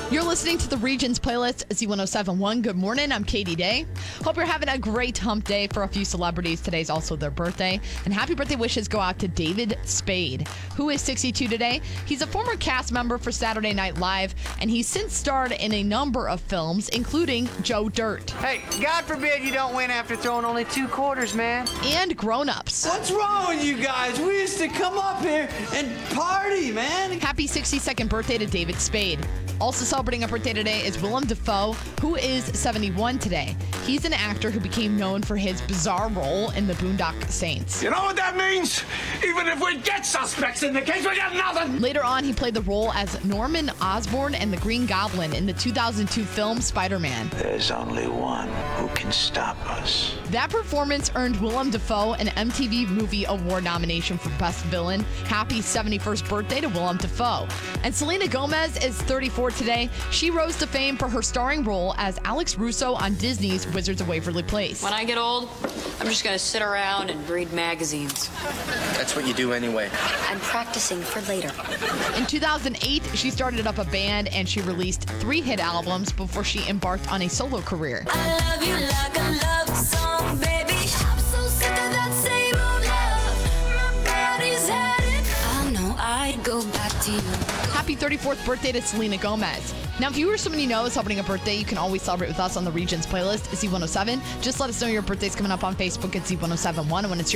You're listening to the Regions playlist, Z1071. Good morning. I'm Katie Day. Hope you're having a great hump day for a few celebrities. Today's also their birthday. And happy birthday wishes go out to David Spade, who is 62 today. He's a former cast member for Saturday Night Live, and he's since starred in a number of films, including Joe Dirt. Hey, God forbid you don't win after throwing only 2 quarters, man. And Grown Ups. What's wrong with you guys? We used to come up here and party, man. Happy 62nd birthday to David Spade. Also celebrating a birthday today is Willem Dafoe, who is 71 today. He's an actor who became known for his bizarre role in the Boondock Saints. You know what that means? Even if we get suspects in the case, we got nothing. Later on, he played the role as Norman Osborn and the Green Goblin in the 2002 film Spider-Man. There's only one who can stop us. That performance earned Willem Dafoe an MTV Movie Award nomination for Best Villain. Happy 71st birthday to Willem Dafoe. And Selena Gomez is 34 today. She rose to fame for her starring role as Alex Russo on Disney's Wizards of Waverly Place. When I get old, I'm just going to sit around and read magazines. That's what you do anyway. I'm practicing for later. In 2008, she started up a band and she released 3 hit albums before she embarked on a solo career. I love you like a love song, baby. I'm so sick of that same old love. My body's had it. I know I'd go back to you. Happy 34th birthday to Selena Gomez. Now, if you or someone you know is celebrating a birthday, you can always celebrate with us on the Regions playlist, Z107. Just let us know your birthday's coming up on Facebook at Z107.1. And when it's your